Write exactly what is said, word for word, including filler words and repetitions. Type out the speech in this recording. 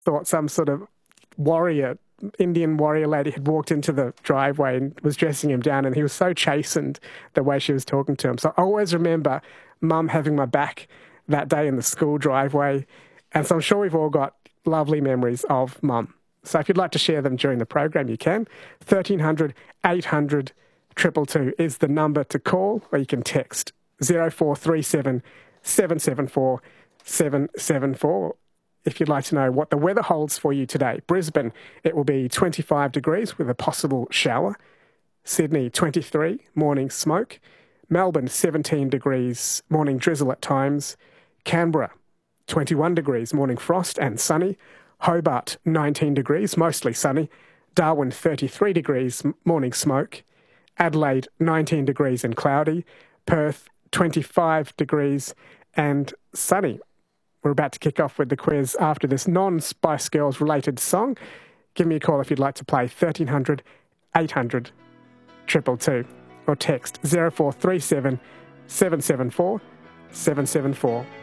thought some sort of warrior, Indian warrior lady had walked into the driveway and was dressing him down, and he was so chastened the way she was talking to him. So I always remember Mum having my back that day in the school driveway. And so I'm sure we've all got lovely memories of Mum. So if you'd like to share them during the program, you can. thirteen hundred, eight hundred, two two two is the number to call, or you can text zero four three seven, seven seven four, seven seven four. If you'd like to know what the weather holds for you today. Brisbane, it will be twenty-five degrees with a possible shower. Sydney, twenty-three, morning smoke. Melbourne, seventeen degrees, morning drizzle at times. Canberra, twenty-one degrees, morning frost and sunny. Hobart, nineteen degrees, mostly sunny. Darwin, thirty-three degrees, morning smoke. Adelaide, nineteen degrees and cloudy. Perth, twenty-five degrees and sunny. We're about to kick off with the quiz after this non-Spice Girls related song. Give me a call if you'd like to play thirteen hundred, eight hundred, two two two, or text zero four three seven, seven seven four, seven seven four.